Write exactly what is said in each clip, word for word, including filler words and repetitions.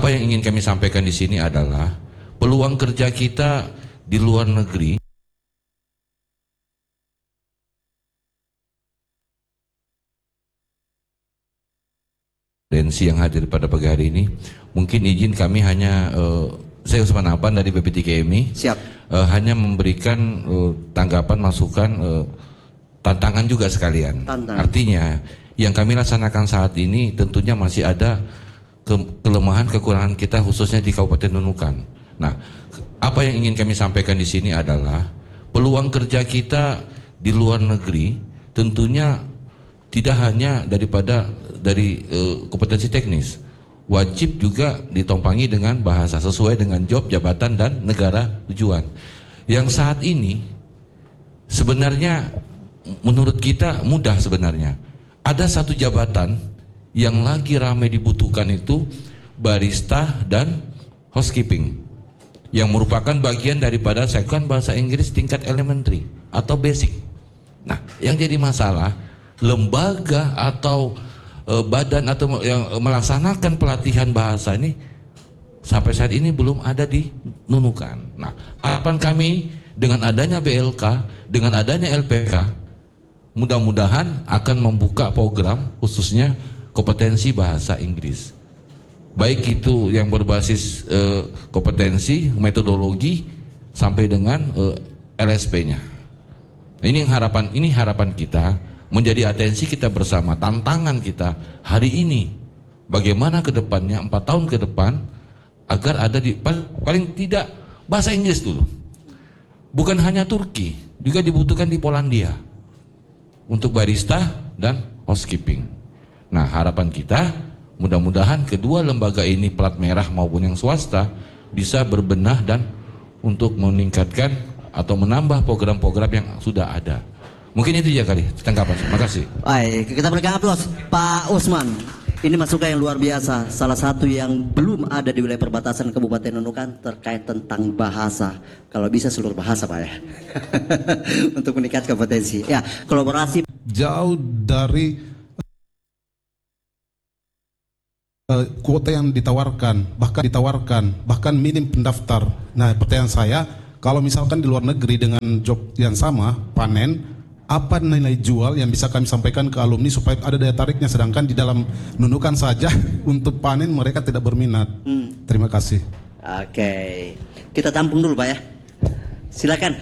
Apa yang ingin kami sampaikan di sini adalah peluang kerja kita di luar negeri yang hadir pada pagi hari ini. Mungkin izin kami hanya uh, saya Usman Apan dari B P tiga M I. Siap. Uh, hanya memberikan uh, tanggapan, masukan, uh, tantangan juga sekalian. Tantangan. Artinya yang kami laksanakan saat ini tentunya masih ada ke kelemahan, kekurangan kita khususnya di Kabupaten Nunukan. Nah, apa yang ingin kami sampaikan di sini adalah peluang kerja kita di luar negeri tentunya tidak hanya daripada dari uh, kompetensi teknis, wajib juga ditompangi dengan bahasa sesuai dengan job, jabatan, dan negara tujuan. Yang saat ini sebenarnya menurut kita mudah sebenarnya. Ada satu jabatan yang lagi ramai dibutuhkan itu barista dan housekeeping, yang merupakan bagian daripada sekuan bahasa Inggris tingkat elementary atau basic. Nah, yang jadi masalah lembaga atau e, badan atau yang melaksanakan pelatihan bahasa ini sampai saat ini belum ada di Nunukan. Nah, harapan kami dengan adanya B L K, dengan adanya L P K, mudah-mudahan akan membuka program khususnya kompetensi bahasa Inggris. Baik itu yang berbasis e, kompetensi, metodologi sampai dengan e, L S P-nya. Ini harapan, ini harapan kita, menjadi atensi kita bersama, tantangan kita hari ini. Bagaimana ke depannya, empat tahun ke depan, agar ada di paling tidak bahasa Inggris dulu. Bukan hanya Turki, juga dibutuhkan di Polandia untuk barista dan housekeeping. Nah, harapan kita mudah-mudahan kedua lembaga ini, plat merah maupun yang swasta, bisa berbenah dan untuk meningkatkan atau menambah program-program yang sudah ada. Mungkin itu ya kali tanggapan. Terima kasih. Baik, kita berikan aplaus Pak Usman. Ini masukan yang luar biasa. Salah satu yang belum ada di wilayah perbatasan Kabupaten Nunukan terkait tentang bahasa. Kalau bisa seluruh bahasa, Pak ya. Untuk meningkatkan kompetensi. Ya, kolaborasi jauh dari uh, kuota yang ditawarkan, bahkan ditawarkan, bahkan minim pendaftar. Nah, pertanyaan saya, kalau misalkan di luar negeri dengan job yang sama, panen, apa nilai jual yang bisa kami sampaikan ke alumni supaya ada daya tariknya, sedangkan di dalam Nunukan saja untuk panen mereka tidak berminat. Hmm. Terima kasih. Oke, kita tampung dulu Pak ya. Silakan.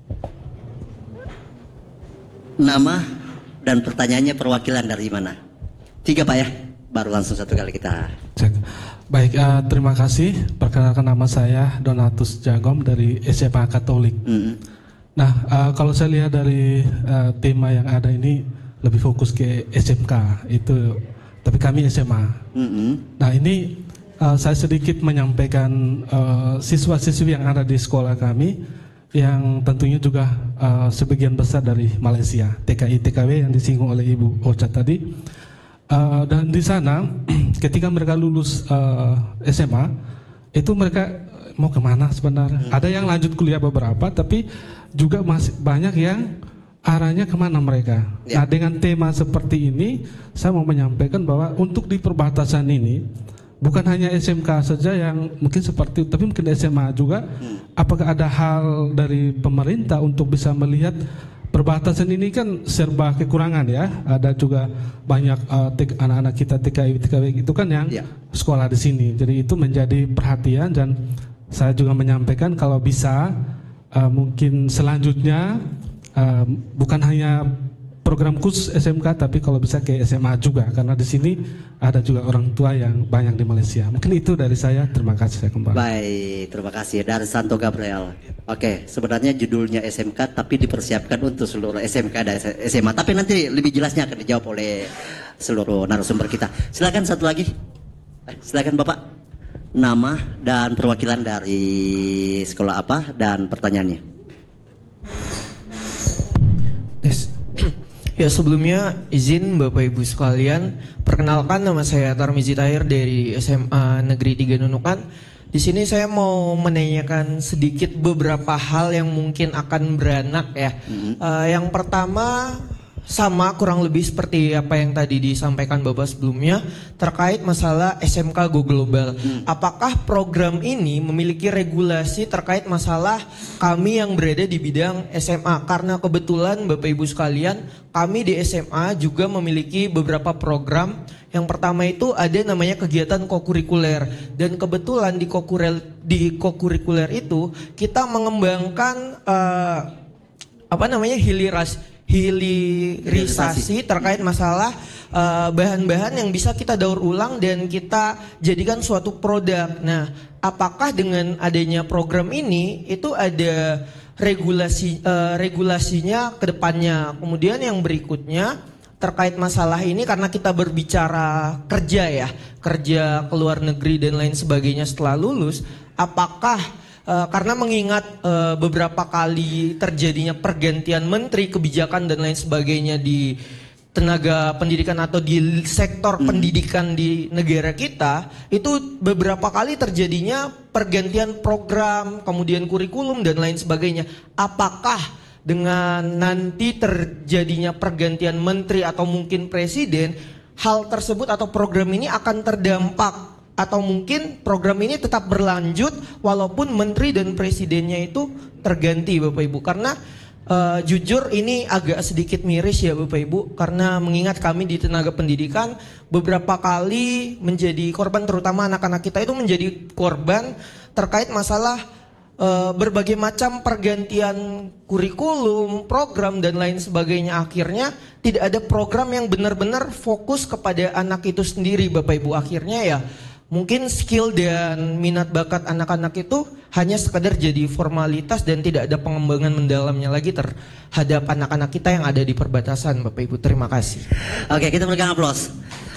Nama dan pertanyaannya perwakilan dari mana? Tiga Pak ya, baru langsung satu kali kita cek. Baik, uh, terima kasih. Perkenalkan nama saya Donatus Jagom dari S M A Katolik. Mm-hmm. Nah, uh, kalau saya lihat dari uh, tema yang ada ini lebih fokus ke S M K itu, tapi kami S M A. Mm-hmm. Nah, ini uh, saya sedikit menyampaikan uh, siswa-siswi yang ada di sekolah kami yang tentunya juga uh, sebagian besar dari Malaysia, T K I T K W yang disinggung oleh Ibu Ocha tadi. Uh, dan di sana ketika mereka lulus uh, S M A itu mereka mau kemana sebenarnya? Hmm. Ada yang lanjut kuliah beberapa, tapi juga masih banyak yang arahnya kemana mereka. Ya. Nah, dengan tema seperti ini saya mau menyampaikan bahwa untuk di perbatasan ini bukan hanya S M K saja yang mungkin seperti, tapi mungkin S M A juga. Hmm. Apakah ada hal dari pemerintah untuk bisa melihat perbatasan ini kan serba kekurangan ya, ada juga banyak anak-anak uh, kita T K I T K W itu kan yang ya. Sekolah di sini, jadi itu menjadi perhatian dan saya juga menyampaikan kalau bisa uh, mungkin selanjutnya uh, bukan hanya program khusus S M K tapi kalau bisa ke S M A juga, karena di sini ada juga orang tua yang banyak di Malaysia. Mungkin itu dari saya, terima kasih saya kembali. Baik, terima kasih dari Santo Gabriel. Oke, sebenarnya judulnya S M K tapi dipersiapkan untuk seluruh S M K dan S M A. Tapi nanti lebih jelasnya akan dijawab oleh seluruh narasumber kita. Silakan satu lagi. Eh, silakan Bapak. Nama dan perwakilan dari sekolah apa dan pertanyaannya. Yes. Ya, sebelumnya izin Bapak Ibu sekalian, perkenalkan nama saya Tarmizi Tahir dari S M A Negeri tiga Nunukan. Di sini saya mau menanyakan sedikit beberapa hal yang mungkin akan beranak ya. Mm-hmm. Uh, yang pertama, sama kurang lebih seperti apa yang tadi disampaikan Bapak sebelumnya terkait masalah S M K Go Global. Hmm. Apakah program ini memiliki regulasi terkait masalah kami yang berada di bidang S M A? Karena kebetulan Bapak Ibu sekalian, kami di S M A juga memiliki beberapa program. Yang pertama itu ada namanya kegiatan kokurikuler, dan kebetulan di kokurel di kokurikuler itu kita mengembangkan uh, apa namanya hiliras hilirisasi terkait masalah uh, bahan-bahan yang bisa kita daur ulang dan kita jadikan suatu produk. Nah, apakah dengan adanya program ini itu ada regulasi uh, regulasinya ke depannya? Kemudian yang berikutnya terkait masalah ini, karena kita berbicara kerja ya, kerja ke luar negeri dan lain sebagainya setelah lulus, apakah Uh, karena mengingat uh, beberapa kali terjadinya pergantian menteri kebijakan dan lain sebagainya di tenaga pendidikan atau di sektor hmm. pendidikan di negara kita, itu beberapa kali terjadinya pergantian program, kemudian kurikulum dan lain sebagainya. Apakah dengan nanti terjadinya pergantian menteri atau mungkin presiden, hal tersebut atau program ini akan terdampak, atau mungkin program ini tetap berlanjut walaupun menteri dan presidennya itu terganti Bapak Ibu? Karena uh, jujur ini agak sedikit miris ya Bapak Ibu, karena mengingat kami di tenaga pendidikan beberapa kali menjadi korban, terutama anak-anak kita itu menjadi korban terkait masalah uh, berbagai macam pergantian kurikulum, program dan lain sebagainya. Akhirnya tidak ada program yang benar-benar fokus kepada anak itu sendiri Bapak Ibu. Akhirnya ya mungkin skill dan minat bakat anak-anak itu hanya sekedar jadi formalitas dan tidak ada pengembangan mendalamnya lagi terhadap anak-anak kita yang ada di perbatasan Bapak Ibu. Terima kasih. Oke, kita berikan aplaus.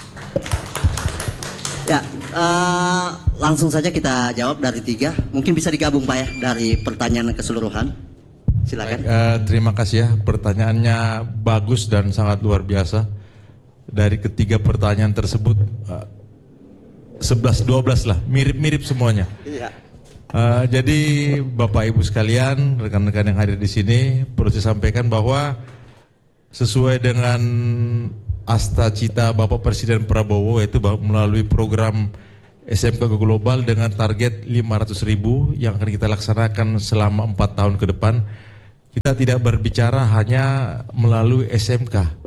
Ya, uh, langsung saja kita jawab dari tiga. Mungkin bisa digabung Pak ya dari pertanyaan keseluruhan. Silakan. Baik, uh, terima kasih ya, pertanyaannya bagus dan sangat luar biasa. Dari ketiga pertanyaan tersebut, uh, sebelas dua belas lah, mirip-mirip semuanya. Iya. Uh, jadi Bapak Ibu sekalian, rekan-rekan yang hadir di sini, perlu saya sampaikan bahwa sesuai dengan asta cita Bapak Presiden Prabowo, yaitu melalui program S M K Go Global dengan target lima ratus ribu yang akan kita laksanakan selama empat tahun ke depan, kita tidak berbicara hanya melalui S M K,